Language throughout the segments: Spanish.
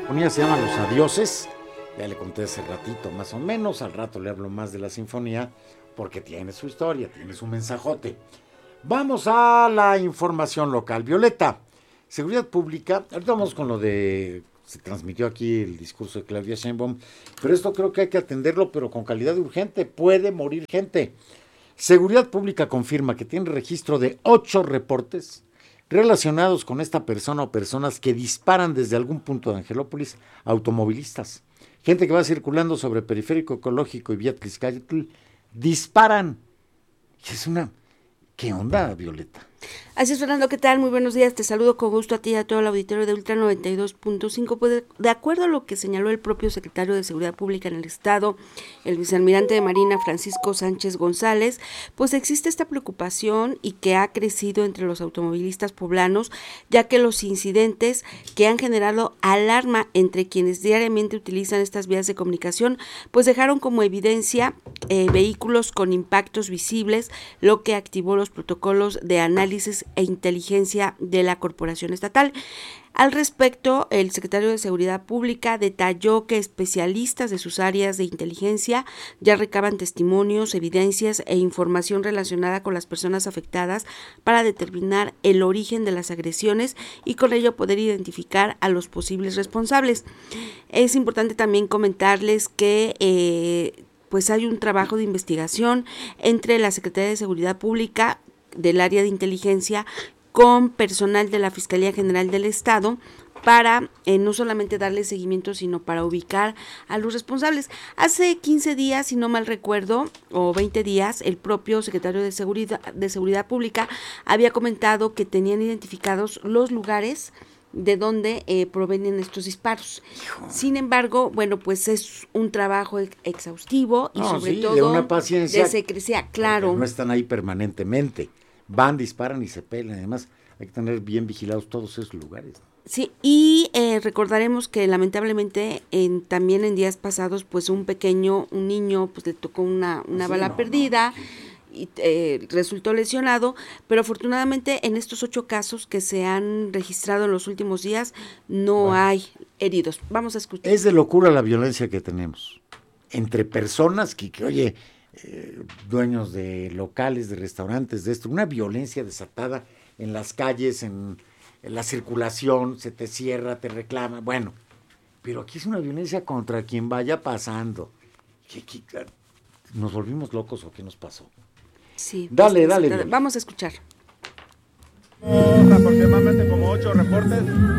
sinfonía se llama Los Adioses, ya le conté hace ratito más o menos, al rato le hablo más de la sinfonía, porque tiene su historia, tiene su mensajote. Vamos a la información local. Violeta, seguridad pública, ahorita vamos con lo de, se transmitió aquí el discurso de Claudia Sheinbaum, pero esto creo que hay que atenderlo, pero con calidad de urgente, puede morir gente. Seguridad pública confirma que tiene registro de 8 reportes relacionados con esta persona o personas que disparan desde algún punto de Angelópolis a automovilistas. Gente que va circulando sobre Periférico Ecológico y Vía Tlaxcala, disparan. Es una... ¿Qué onda, Violeta? Así es, Fernando, ¿qué tal? Muy buenos días, te saludo con gusto a ti y a todo el auditorio de Ultra 92.5. Pues de acuerdo a lo que señaló el propio secretario de Seguridad Pública en el Estado, el vicealmirante de Marina Francisco Sánchez González, pues existe esta preocupación y que ha crecido entre los automovilistas poblanos, ya que los incidentes que han generado alarma entre quienes diariamente utilizan estas vías de comunicación, pues dejaron como evidencia vehículos con impactos visibles, lo que activó los protocolos de análisis e inteligencia de la corporación estatal. Al respecto, el secretario de Seguridad Pública detalló que especialistas de sus áreas de inteligencia ya recaban testimonios, evidencias e información relacionada con las personas afectadas para determinar el origen de las agresiones y con ello poder identificar a los posibles responsables. Es importante también comentarles que pues hay un trabajo de investigación entre la Secretaría de Seguridad Pública del área de inteligencia con personal de la Fiscalía General del Estado para no solamente darle seguimiento, sino para ubicar a los responsables. Hace 15 días, si no mal recuerdo, o 20 días, el propio secretario de Seguridad Pública había comentado que tenían identificados los lugares de donde provienen estos disparos. Sin embargo, bueno, pues es un trabajo exhaustivo y sobre todo de una paciencia, de secrecía, claro. No están ahí permanentemente, van, disparan y se pelean. Además, hay que tener bien vigilados todos esos lugares. Sí, y recordaremos que lamentablemente también en días pasados, pues un niño, pues le tocó una bala perdida. Y resultó lesionado, pero afortunadamente en estos 8 casos que se han registrado en los últimos días no hay heridos. Vamos a escuchar. Es de locura la violencia que tenemos entre personas que oye, dueños de locales, de restaurantes, de esto, una violencia desatada en las calles, en la circulación, se te cierra, te reclama, bueno, pero aquí es una violencia contra quien vaya pasando. ¿Nos volvimos locos o qué nos pasó? Sí, dale. Vamos a escuchar. Aproximadamente como 8 reportes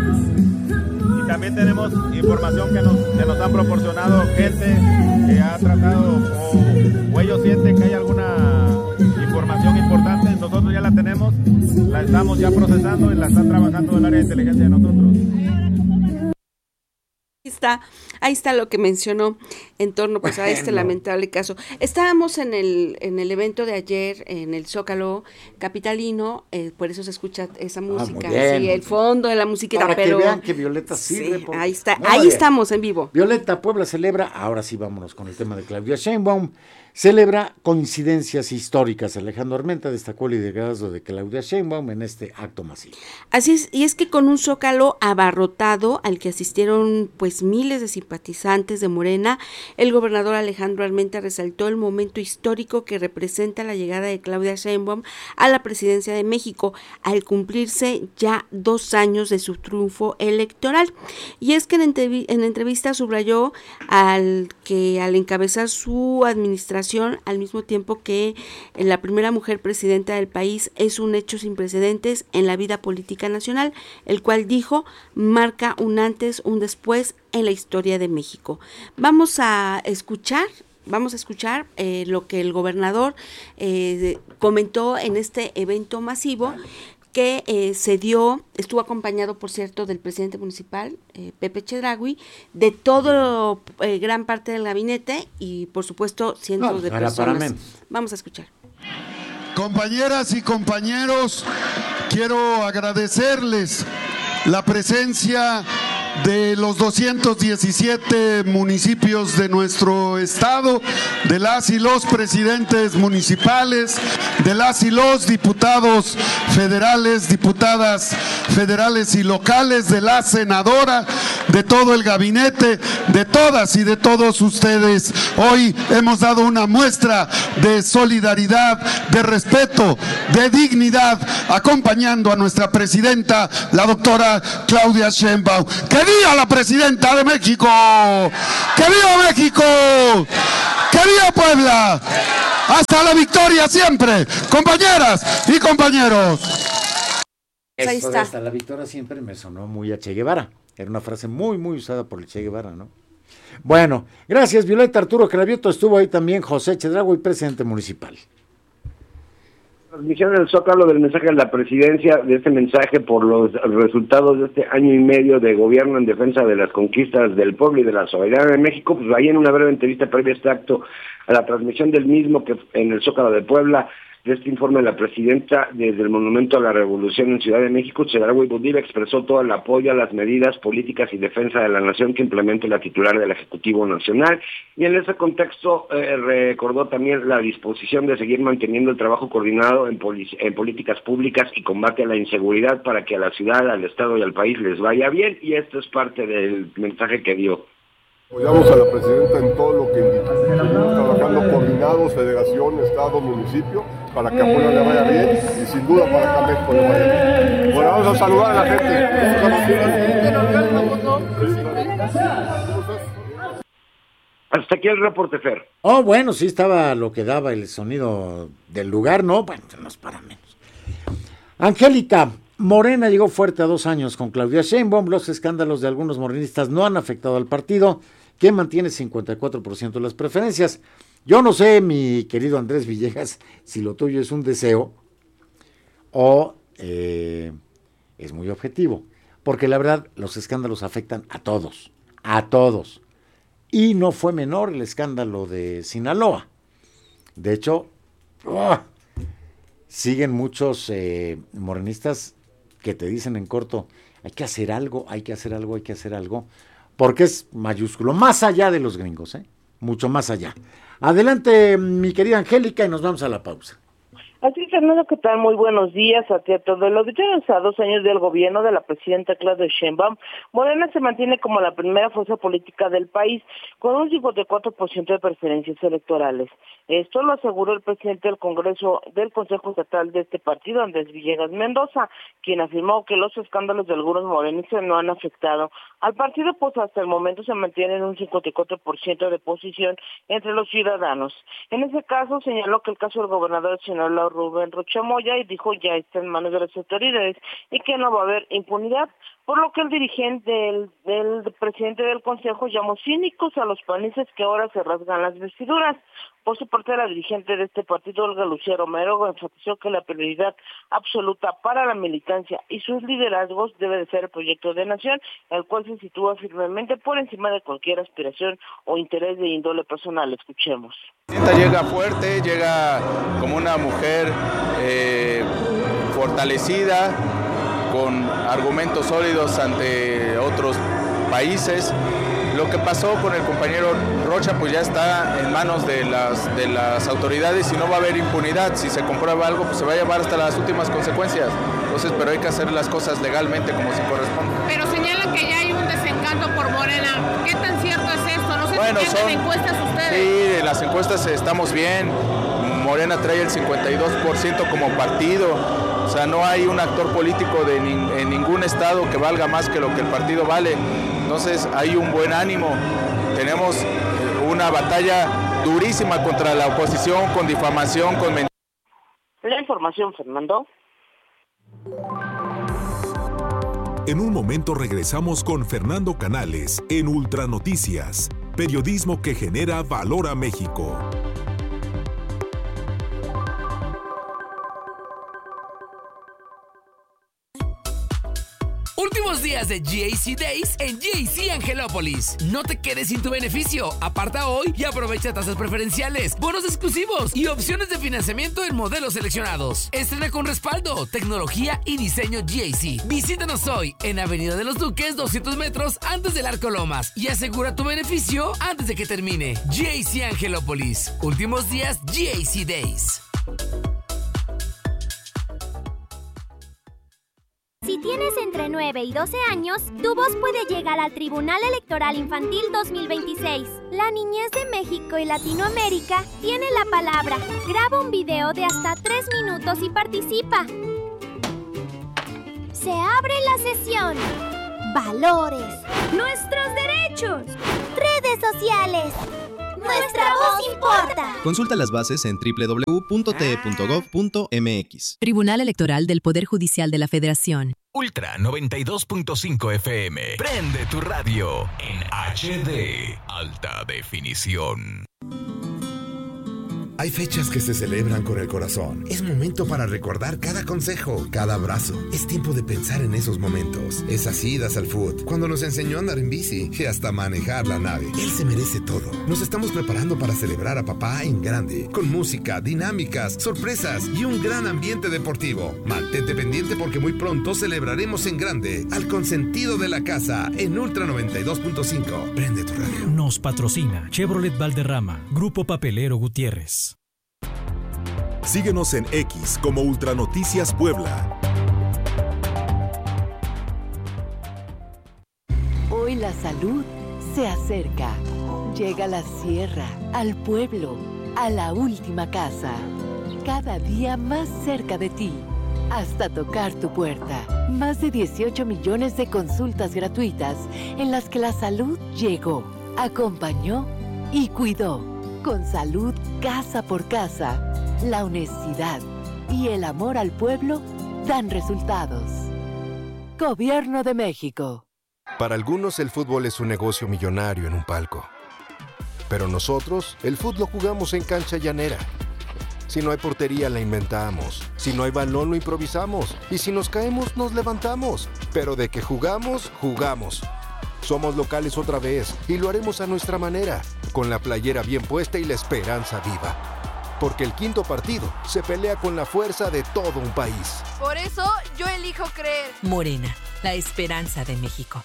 y también tenemos información que nos han proporcionado gente que ha tratado o ellos sienten que hay alguna información importante. Nosotros ya la tenemos, la estamos ya procesando y la está trabajando el área de inteligencia de nosotros. Ahí está lo que mencionó en torno pues a este lamentable caso. Estábamos en el evento de ayer en el Zócalo capitalino, por eso se escucha esa música, sí, el fondo de la musiquita, para pero que vean que Violeta sirve. Sí, ahí está, ahí estamos en vivo. Violeta, Puebla celebra, ahora sí vámonos con el tema de Claudia Sheinbaum. Celebra coincidencias históricas. Alejandro Armenta destacó el liderazgo de Claudia Sheinbaum en este acto masivo. Así es, y es que con un zócalo abarrotado al que asistieron pues miles de simpatizantes de Morena, el gobernador Alejandro Armenta resaltó el momento histórico que representa la llegada de Claudia Sheinbaum a la presidencia de México al cumplirse ya 2 años de su triunfo electoral. Y es que en entrevista subrayó al encabezar su administración, al mismo tiempo que la primera mujer presidenta del país, es un hecho sin precedentes en la vida política nacional, el cual dijo marca un antes, un después en la historia de México. Vamos a escuchar lo que el gobernador comentó en este evento masivo que estuvo acompañado, por cierto, del presidente municipal, Pepe Chedraui, de todo gran parte del gabinete y, por supuesto, cientos de personas. Vamos a escuchar. Compañeras y compañeros, quiero agradecerles la presencia de los 217 municipios de nuestro estado, de las y los presidentes municipales, de las y los diputados federales, diputadas federales y locales, de la senadora, de todo el gabinete, de todas y de todos ustedes. Hoy hemos dado una muestra de solidaridad, de respeto, de dignidad, acompañando a nuestra presidenta, la doctora Claudia Sheinbaum. ¡Que viva la presidenta de México! ¡Que viva México! ¡Que viva Puebla! ¡Hasta la victoria siempre! Compañeras y compañeros. Ahí está. Hasta la victoria siempre me sonó muy a Che Guevara. Era una frase muy, muy usada por el Che Guevara, ¿no? Bueno, gracias, Violeta. Arturo Cravioto estuvo ahí también, José Chedraui, presidente municipal. Transmisión en el Zócalo del mensaje de la presidencia, de este mensaje por los resultados de este año y medio de gobierno en defensa de las conquistas del pueblo y de la soberanía de México. Pues ahí en una breve entrevista previa a este acto, a la transmisión del mismo que en el Zócalo de Puebla, de este informe de la presidenta desde el Monumento a la Revolución en Ciudad de México, Chedraui Budilla expresó todo el apoyo a las medidas políticas y defensa de la nación que implemente la titular del Ejecutivo Nacional, y en ese contexto recordó también la disposición de seguir manteniendo el trabajo coordinado en políticas públicas y combate a la inseguridad para que a la ciudad, al Estado y al país les vaya bien, y esto es parte del mensaje que dio. Apoyamos a la presidenta en todo lo que indica. Seguimos trabajando coordinados, federación, estado, municipio, para que a Puebla le vaya bien y sin duda para que a México le vaya bien. Bueno, vamos a saludar a la gente. Hasta aquí el reporte, Fer. Oh, bueno, sí estaba lo que daba el sonido del lugar, ¿no? Bueno, no es para menos. Angélica, Morena llegó fuerte a 2 años con Claudia Sheinbaum. Los escándalos de algunos morenistas no han afectado al partido, que mantiene 54% de las preferencias. Yo no sé, mi querido Andrés Villegas, si lo tuyo es un deseo o es muy objetivo. Porque la verdad, los escándalos afectan a todos, a todos. Y no fue menor el escándalo de Sinaloa. De hecho, siguen muchos morenistas que te dicen en corto, hay que hacer algo, hay que hacer algo, hay que hacer algo, porque es mayúsculo, más allá de los gringos, mucho más allá. Adelante, mi querida Angélica, y nos vamos a la pausa. Así, Fernando, ¿qué tal? Muy buenos días a ti, a todo el auditorio. A 2 años del gobierno de la presidenta Claudia Sheinbaum, Morena se mantiene como la primera fuerza política del país, con un 54% de preferencias electorales. Esto lo aseguró el presidente del Congreso del Consejo Estatal de este partido, Andrés Villegas Mendoza, quien afirmó que los escándalos de algunos morenistas no han afectado al partido, pues hasta el momento se mantiene en un 54% de posición entre los ciudadanos. En ese caso, señaló que el caso del gobernador de Sinaloa, Rubén Rocha Moya, y dijo ya está en manos de las autoridades y que no va a haber impunidad, por lo que el dirigente del presidente del Consejo llamó cínicos a los panistas que ahora se rasgan las vestiduras. Por su parte, la dirigente de este partido, Olga Lucía Romero, enfatizó que la prioridad absoluta para la militancia y sus liderazgos debe de ser el proyecto de nación, el cual se sitúa firmemente por encima de cualquier aspiración o interés de índole personal. Escuchemos. Llega fuerte, llega como una mujer fortalecida, con argumentos sólidos ante otros países. Lo que pasó con el compañero Rocha pues ya está en manos de las autoridades y no va a haber impunidad. Si se comprueba algo pues se va a llevar hasta las últimas consecuencias. Entonces, pero hay que hacer las cosas legalmente como se corresponde. Pero señalan que ya hay un desencanto por Morena. ¿Qué tan cierto es esto? No sé si tienen encuestas ustedes. Sí, en las encuestas estamos bien. Morena trae el 52% como partido. O sea, no hay un actor político en ningún estado que valga más que lo que el partido vale. Entonces hay un buen ánimo. Tenemos una batalla durísima contra la oposición, con difamación, con mentiras. La información, Fernando. En un momento regresamos con Fernando Canales en Ultranoticias, periodismo que genera valor a México. Últimos días de GAC Days en GAC Angelópolis. No te quedes sin tu beneficio. Aparta hoy y aprovecha tasas preferenciales, bonos exclusivos y opciones de financiamiento en modelos seleccionados. Estrena con respaldo, tecnología y diseño GAC. Visítanos hoy en Avenida de los Duques, 200 metros antes del Arco Lomas, y asegura tu beneficio antes de que termine. GAC Angelópolis. Últimos días GAC Days. Si tienes entre 9 y 12 años, tu voz puede llegar al Tribunal Electoral Infantil 2026. La niñez de México y Latinoamérica tiene la palabra. Graba un video de hasta 3 minutos y participa. Se abre la sesión. Valores. Nuestros derechos. Redes sociales. Nuestra voz importa. Consulta las bases en www.te.gov.mx. Tribunal Electoral del Poder Judicial de la Federación. Ultra 92.5 FM. Prende tu radio en HD. Alta definición. Hay fechas que se celebran con el corazón. Es momento para recordar cada consejo, cada abrazo. Es tiempo de pensar en esos momentos. Esas idas al foot, cuando nos enseñó a andar en bici y hasta manejar la nave. Él se merece todo. Nos estamos preparando para celebrar a papá en grande, con música, dinámicas, sorpresas y un gran ambiente deportivo. Mantente pendiente porque muy pronto celebraremos en grande al consentido de la casa en Ultra 92.5. Prende tu radio. Nos patrocina Chevrolet Valderrama, Grupo Papelero Gutiérrez. Síguenos en X como Ultranoticias Puebla. Hoy la salud se acerca. Llega a la sierra, al pueblo, a la última casa. Cada día más cerca de ti, hasta tocar tu puerta. Más de 18 millones de consultas gratuitas en las que la salud llegó, acompañó y cuidó. Con salud casa por casa, la honestidad y el amor al pueblo dan resultados. Gobierno de México. Para algunos el fútbol es un negocio millonario en un palco. Pero nosotros, el fútbol lo jugamos en cancha llanera. Si no hay portería, la inventamos. Si no hay balón, lo improvisamos. Y si nos caemos, nos levantamos. Pero de que jugamos, jugamos. Somos locales otra vez y lo haremos a nuestra manera, con la playera bien puesta y la esperanza viva. Porque el quinto partido se pelea con la fuerza de todo un país. Por eso yo elijo creer. Morena, la esperanza de México.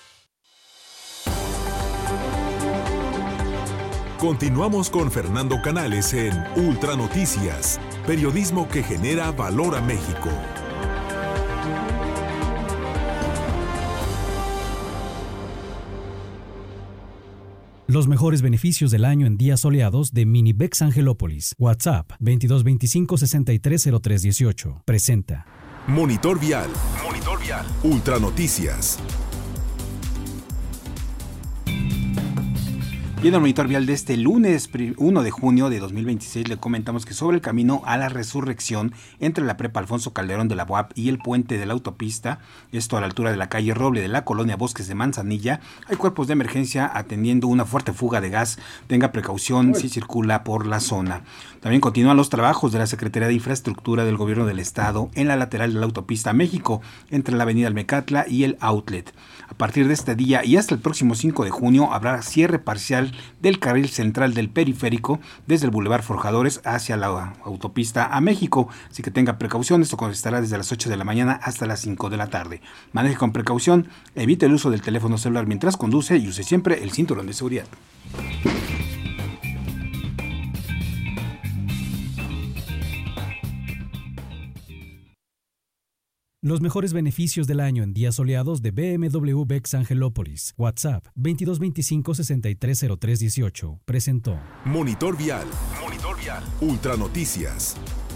Continuamos con Fernando Canales en Ultra Noticias, periodismo que genera valor a México. Los mejores beneficios del año en días soleados de Minibex Angelópolis. WhatsApp 2225-630318. Presenta. Monitor Vial. Ultra Noticias. Y en el monitor vial de este lunes 1 de junio de 2026 le comentamos que sobre el camino a la resurrección entre la prepa Alfonso Calderón de la UAP y el puente de la autopista, esto a la altura de la calle Roble de la colonia Bosques de Manzanilla, hay cuerpos de emergencia atendiendo una fuerte fuga de gas. Tenga precaución si circula por la zona. También continúan los trabajos de la Secretaría de Infraestructura del Gobierno del Estado en la lateral de la autopista México, entre la avenida Almecatla y el Outlet. A partir de este día y hasta el próximo 5 de junio habrá cierre parcial del carril central del periférico desde el Boulevard Forjadores hacia la autopista a México, así que tenga precaución. Esto estará desde las 8 de la mañana hasta las 5 de la tarde. Maneje con precaución, evite el uso del teléfono celular mientras conduce y use siempre el cinturón de seguridad. Los mejores beneficios del año en días soleados de BMW Bex Angelópolis. WhatsApp 2225-630318. Presentó. Monitor Vial. Ultra Noticias.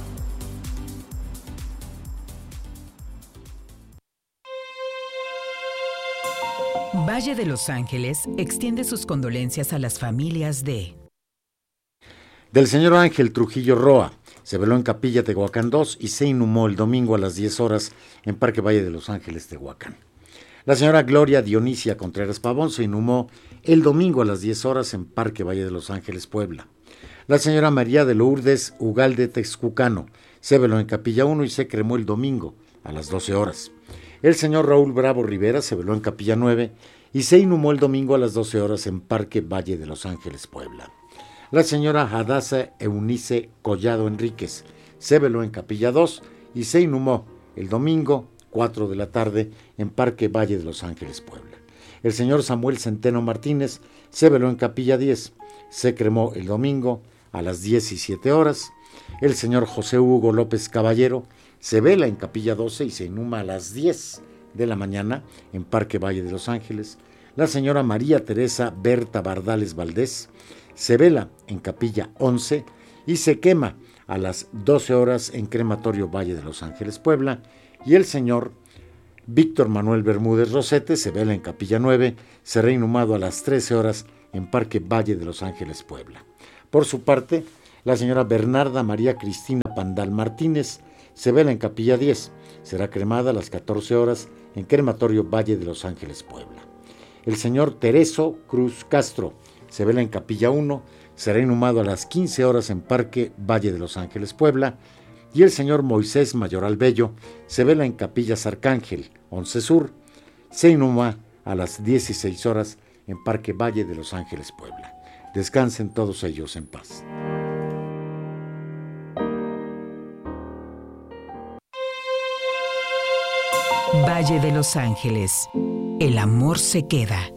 Valle de Los Ángeles extiende sus condolencias a las familias de... Del señor Ángel Trujillo Roa. Se veló en Capilla Tehuacán 2 y se inhumó el domingo a las 10 horas en Parque Valle de Los Ángeles, Tehuacán. La señora Gloria Dionisia Contreras Pavón se inhumó el domingo a las 10 horas en Parque Valle de Los Ángeles, Puebla. La señora María de Lourdes Ugalde Texcucano se veló en Capilla 1 y se cremó el domingo a las 12 horas. El señor Raúl Bravo Rivera se veló en Capilla 9 y se inhumó el domingo a las 12 horas en Parque Valle de Los Ángeles, Puebla. La señora Hadassah Eunice Collado Enríquez se veló en Capilla 2 y se inhumó el domingo 4 de la tarde en Parque Valle de Los Ángeles, Puebla. El señor Samuel Centeno Martínez se veló en Capilla 10, se cremó el domingo a las 17 horas. El señor José Hugo López Caballero se vela en Capilla 12 y se inhuma a las 10 de la mañana en Parque Valle de Los Ángeles. La señora María Teresa Berta Bardales Valdés se vela en Capilla 11 y se quema a las 12 horas en Crematorio Valle de Los Ángeles, Puebla. Y el señor Víctor Manuel Bermúdez Rosete se vela en Capilla 9, será inhumado a las 13 horas en Parque Valle de Los Ángeles, Puebla. Por su parte, la señora Bernarda María Cristina Pandal Martínez se vela en Capilla 10, será cremada a las 14 horas en Crematorio Valle de Los Ángeles, Puebla. El señor Tereso Cruz Castro se vela en Capilla 1, será inhumado a las 15 horas en Parque Valle de Los Ángeles, Puebla. Y el señor Moisés Mayoral Bello se vela en Capillas Arcángel 11 Sur, se inhuma a las 16 horas en Parque Valle de Los Ángeles, Puebla. Descansen todos ellos en paz. Valle de Los Ángeles. El amor se queda.